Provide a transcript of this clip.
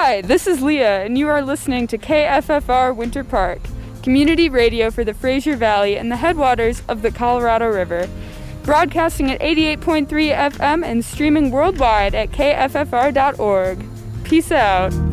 Hi, this is Leah, and you are listening to KFFR Winter Park, community radio for the Fraser Valley and the headwaters of the Colorado River. Broadcasting at 88.3 FM and streaming worldwide at kffr.org. Peace out.